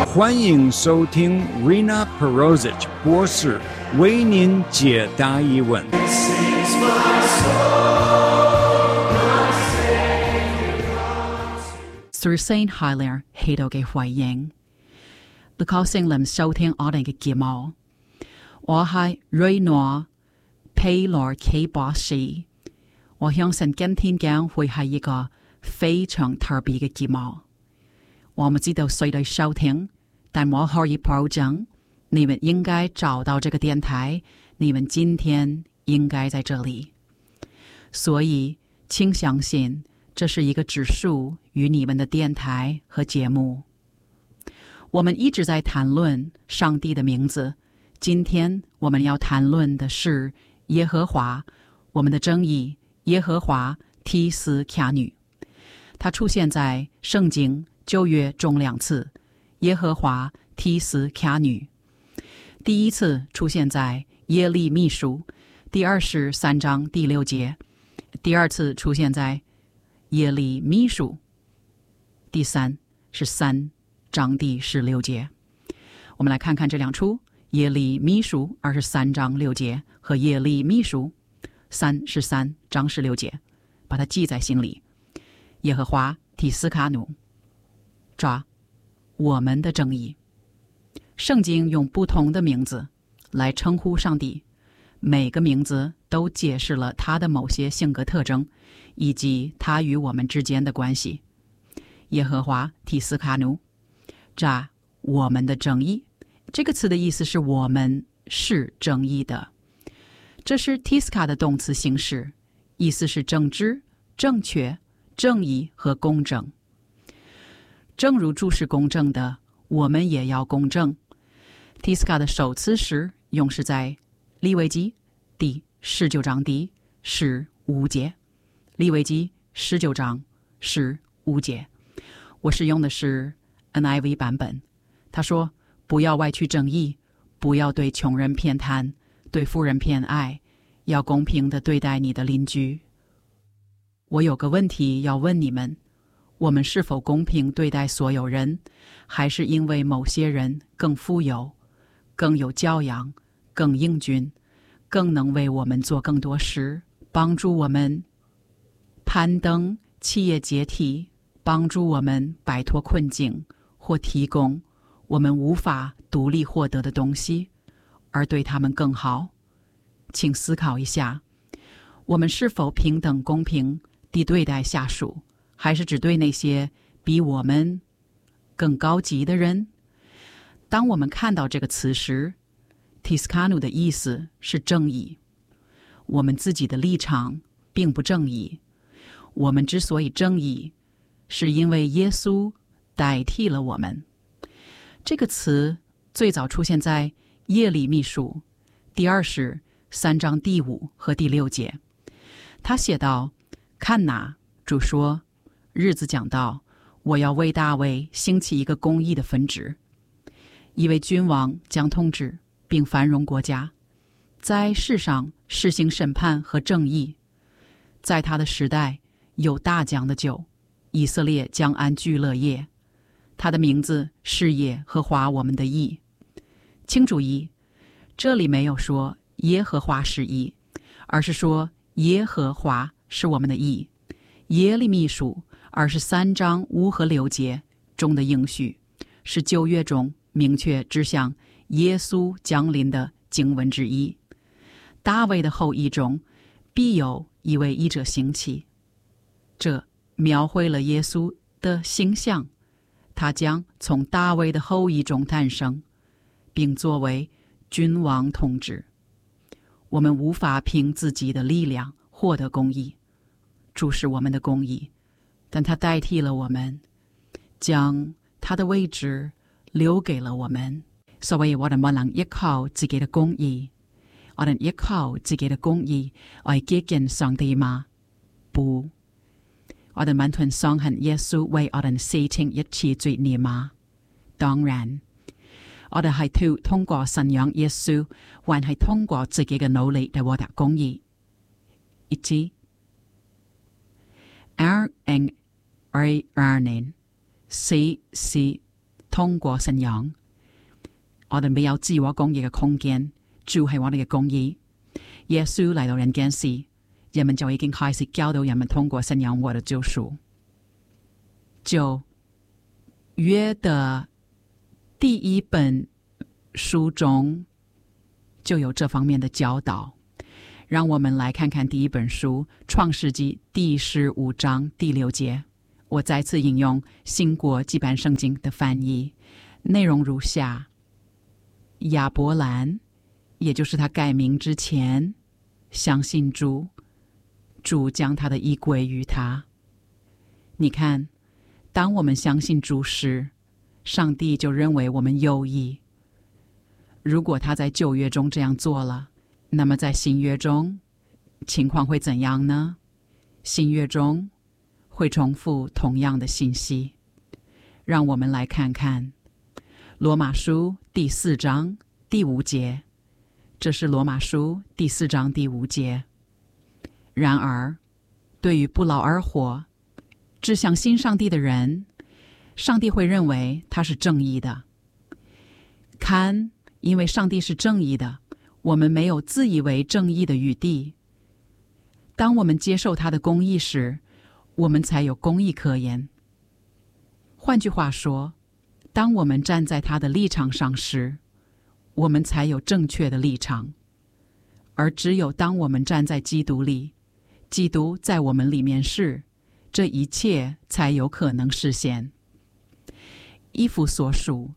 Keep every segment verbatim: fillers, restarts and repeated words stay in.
欢迎收听 Rina Perosic 博士为您解答疑问。 Through Saint Hilaire 起到嘅回應，你高興您收聽我哋嘅節目。我係 Rina Perosic 博士，我相信今天將會係一個非常特別嘅節目。我唔知道誰嚟收聽，但我可以保證，你們應該找到這個電台，你們今天應該在這裡。所以，請相信，這是一個只屬於你們的電台和節目。我們一直在談論上帝的名字，今天我們要談論的是耶和華，我們的正義，耶和華提斯卡女。它出現在聖經舊約中兩次，耶和華提斯卡女。第一次出現在耶利米書第二十三章第六節，第二次出現在耶利米書第三十三章第十六節。我們來看看這兩處，耶利米書二十三章六節和耶利米書三十三章十六節，把它記在心裡。耶和華提斯卡女，抓我們的正義。聖經用不同的名字來稱呼上帝，每個名字都解釋了他的某些性格特徵，以及他與我們之間的關係。耶和華提斯卡女，抓我們的正義。這個詞的意思是我們是正義的，這是 Tiska 的動詞形式，意思是正直、正確、正義和公正。正如主是公正的，我們也要公正。Tiska 的首次時用是在利未記第十九章第十五節，利未記十九章十五節。我使用的是 N I V 版本。他說，不要歪曲正義，不要對窮人偏袒，對富人偏愛，要公平地對待你的鄰居。我有個問題要問你們，我們是否公平對待所有人，還是因為某些人更富有，更有教養，更英俊，更能為我們做更多事，幫助我們攀登企業階梯，幫助我們擺脫困境，或提供我們無法獨立獲得的東西，而對他們更好？請思考一下，我們是否平等公平地對待下屬，還是只對那些比我們更高級的人？當我們看到這個詞時， Tiskanu 的意思是正義。我們自己的立場並不正義，我們之所以正義，是因為耶穌代替了我們。這個詞最早出現在耶利米書第二十三章第五和第六節。他寫道，看哪，主說，日子將到，我要為大衛興起一個公義的分支，一位君王將統治並繁榮國家，在世上施行審判和正義。在他的時代有大江的酒，以色列將安居樂業。他的名字是耶和華我們的義。請注意，這裡沒有說耶和華是義，而是說耶和華是我們的義。耶利米書二十三章五和六節中的應許，是舊約中明確指向耶穌降臨的經文之一。大衛的後裔中必有一位義者興起，這描繪了耶穌的形象。他將從大衛的後裔中誕生，並作為君王統治。我們無法憑自己的力量獲得公義，主是我們的公義，但他代替了我們，將他的位置留給了我們。所以我哋不能依靠自己的公義，我哋依靠自己的公義來接近上帝嗎？不。我哋完全相信耶穌為我哋洗清一切罪孽嗎？當然。我哋係通過信仰耶穌，還係通過自己嘅努力嚟獲得公義。一致 R N A R N 是是通過信仰，我哋未有自我公義嘅空間，主係我哋嘅公義。耶穌嚟到人間時，人們就已經開始教導人們通過信仰獲得救贖。就約的第一本書中就有這方面的教導。讓我們來看看第一本書《創世紀》第十五章第六節。我再次引用新國基版聖經的翻譯，內容如下：亞伯蘭，也就是他改名之前，相信主，主將他的義歸於他。你看，當我們相信主時，上帝就認為我們有義。如果他在舊約中這樣做了，那麼在新約中情況會怎樣呢？新約中會重複同樣的信息。讓我們來看看羅馬書第四章第五節，這是羅馬書第四章第五節。然而，對於不勞而獲、只相信上帝的人，上帝會認為他是正義的。看，因為上帝是正義的，我們沒有自以為正義的餘地。當我們接受他的公義時，我們才有公義可言。換句話說，當我們站在他的立場上時，我們才有正確的立場。而只有當我們站在基督裡，基督在我們裡面時，這一切才有可能實現。以弗所書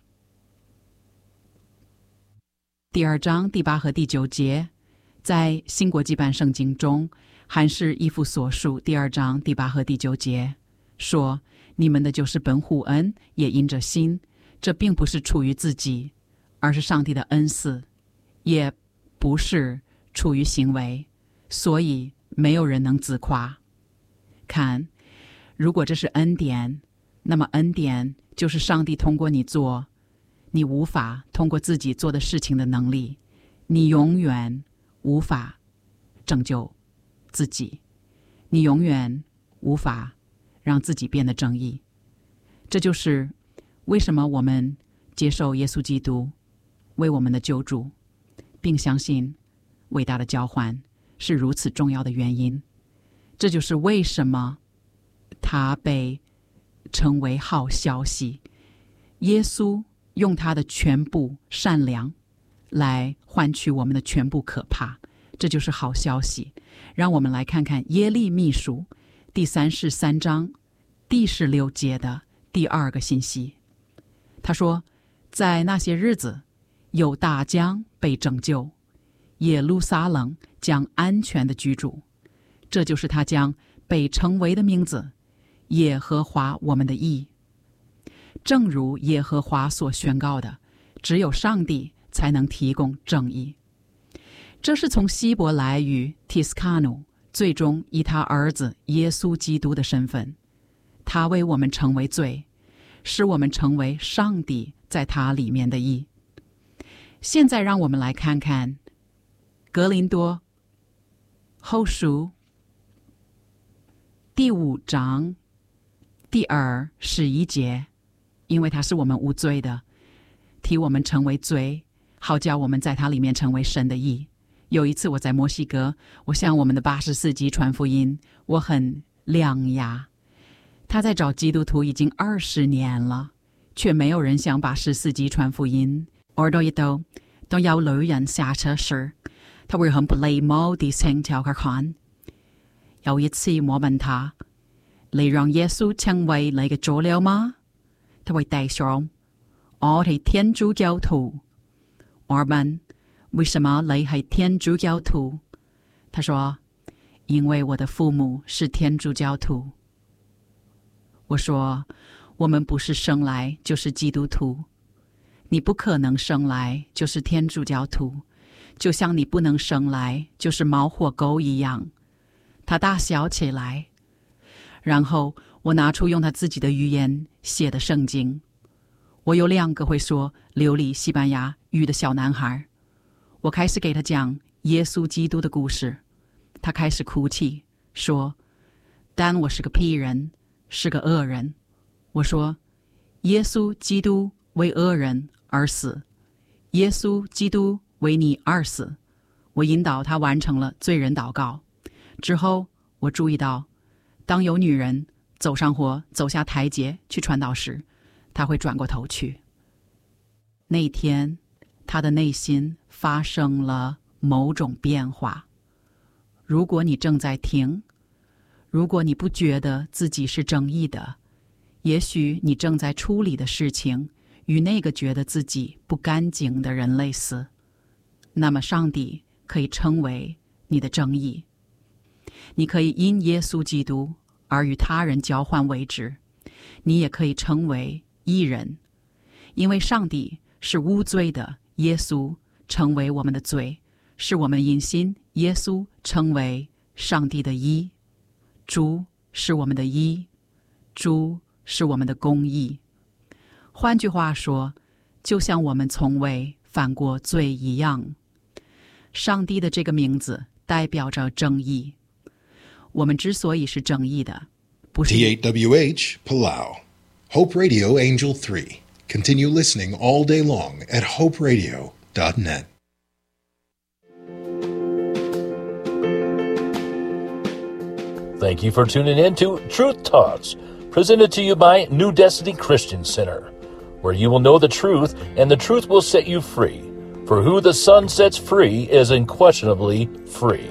第二章第八和第九節，在新國基版聖經中，還是以弗所書第二章第八和第九節，說：你們的就是本乎恩，也因着信。這並不是出於自己，而是上帝的恩賜，也不是出於行為，所以沒有人能自誇。看，如果這是恩典，那麼恩典就是上帝通過你做你無法通過自己做的事情的能力，你永遠無法拯救自己，你永遠無法讓自己變得正義。這就是為什麼我們接受耶穌基督為我們的救主，並相信偉大的交換是如此重要的原因。這就是為什麼他被稱為好消息。耶穌用他的全部善良來換取我們的全部可怕，這就是好消息。讓我們來看看耶利米書第三十三章第十六節的第二個信息。他說，在那些日子，猶大將被拯救，耶路撒冷將安全的居住，這就是他將被稱為的名字，耶和華我們的義。正如耶和華所宣告的，只有上帝才能提供正義。這是從希伯來語 Tiskanu 最終以他兒子耶穌基督的身份，他為我們成為罪，使我們成為上帝在他裡面的義。現在讓我們來看看格林多後書第五章第二十一節，因為他是我們無罪的，替我們成為罪，好叫我們在他裡面成為神的義。有一次我在墨西哥，我向我們的八十四級傳福音，我很兩訝。他在找基督徒已經二十年了，卻沒有人向八十四級傳福音。耳朵一到，當有女人下車時，他會很不禮貌地請教佢看。有一次我問他，你讓耶穌成為你嘅主了嗎？他會帶上，我係天主教徒。我問，為什麼你係天主教徒？他說，因為我的父母是天主教徒。我說，我們不是生來就是基督徒，你不可能生來就是天主教徒，就像你不能生來就是貓或狗一樣。他大笑起來，然後我拿出用他自己的語言寫的聖經。我有兩個會說流利西班牙語的小男孩，我開始給他講耶穌基督的故事，他開始哭泣，說，但我是個屁人，是個惡人。我說，耶穌基督为恶人而死，耶稣基督为你而死。我引导他完成了罪人祷告之后，我注意到当有女人走上或走下台阶去传道时，他会转过头去。那一天他的内心发生了某种变化。如果你正在听，如果你不觉得自己是正义的，也许你正在处理的事情与那个觉得自己不干净的人类似，那么上帝可以称为你的正义。你可以因耶稣基督而与他人交换为之，你也可以称为义人，因为上帝是无罪的，耶稣成为我们的罪，是我们因信耶稣成为上帝的义。主是我们的义，主是我们的公义。换句话说，就像我们从未犯过罪一样，上帝的这个名字代表着正义。我们之所以是正义的，不是 T eight W H Palau, Hope Radio Angel three. Continue listening all day long at hope radio dot net. Thank you for tuning in to Truth Talks, presented to you by New Destiny Christian Center, where you will know the truth and the truth will set you free. For who the Son sets free is unquestionably free.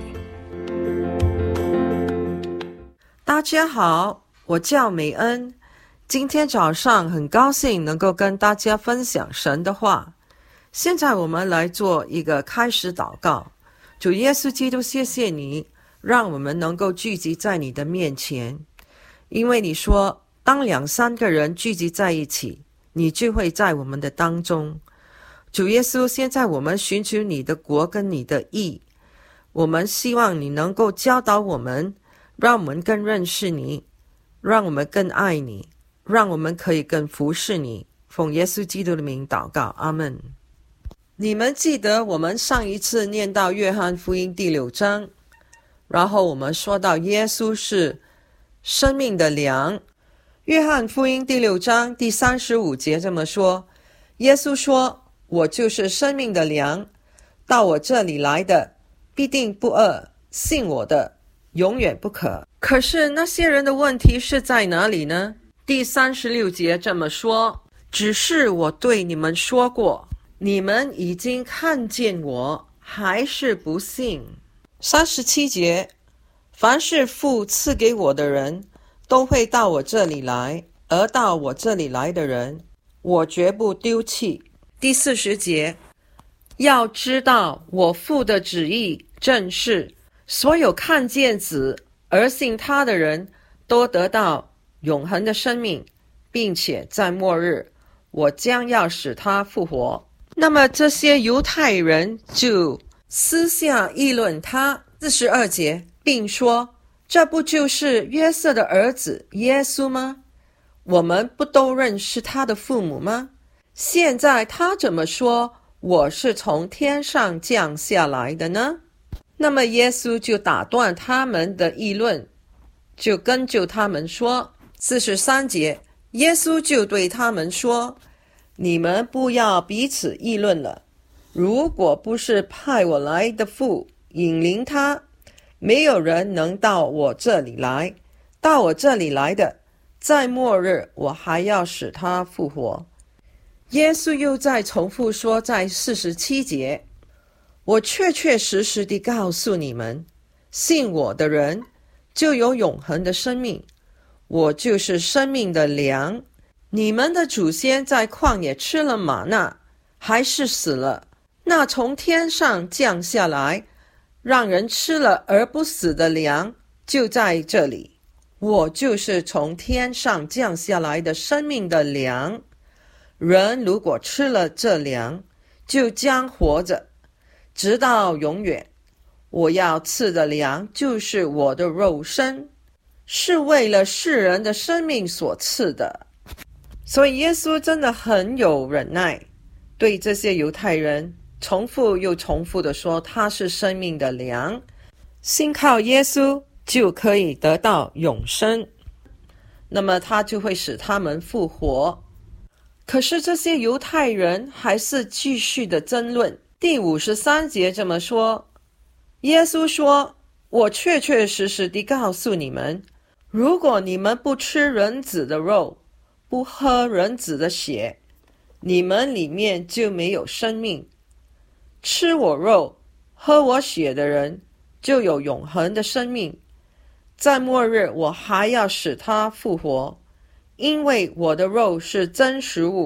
大家好，我叫美恩。今天早上很高兴能够跟大家分享神的话。现在我们来做一个开始祷告。主耶稣基督，谢谢你让我们能够聚集在你的面前，因为你说当两三个人聚集在一起，你就会在我们的当中。主耶稣，现在我们寻求你的国跟你的义，我们希望你能够教导我们，让我们更认识你，让我们更爱你，让我们可以更服侍你。奉耶稣基督的名祷告，阿们。你们记得我们上一次念到约翰福音第六章，然后我们说到耶稣是生命的粮。约翰福音第六章第三十五节这么说，耶稣说，我就是生命的粮，到我这里来的必定不饿，信我的永远不渴。可是那些人的问题是在哪里呢？第三十六节这么说，只是我对你们说过，你们已经看见我，还是不信。三十七节，凡是父赐给我的人，都会到我这里来，而到我这里来的人，我绝不丢弃。第四十节，要知道我父的旨意正是，所有看见子而信他的人，都得到永恒的生命，并且在末日，我将要使他复活。那么这些犹太人就私下议论他。四十二节，并说，这不就是约瑟的儿子耶稣吗？我们不都认识他的父母吗？现在他怎么说我是从天上降下来的呢？那么耶稣就打断他们的议论，就跟就他们说。四十三节，耶稣就对他们说，你们不要彼此议论了，如果不是派我来的父引领他，没有人能到我这里来，到我这里来的，在末日我还要使他复活。耶稣又再重复说，在四十七节，我确确实实地告诉你们，信我的人就有永恒的生命，我就是生命的粮。你们的祖先在旷野吃了玛纳，还是死了。那从天上降下来，让人吃了而不死的粮，就在这里。我就是从天上降下来的生命的粮。人如果吃了这粮，就将活着，直到永远。我要赐的粮就是我的肉身，是为了世人的生命所赐的。所以耶稣真的很有忍耐，对这些犹太人重复又重复地说，他是生命的粮，信靠耶稣就可以得到永生，那么他就会使他们复活。 可是这些犹太人还是继续的争论。第五十三节这么说，耶稣说，我确确实实地告诉你们，如果你们不吃人子的肉，不喝人子的血，你们里面就没有生命。吃我肉喝我血的人就有永恒的生命，在末日我还要使他复活，因为我的肉是真食物，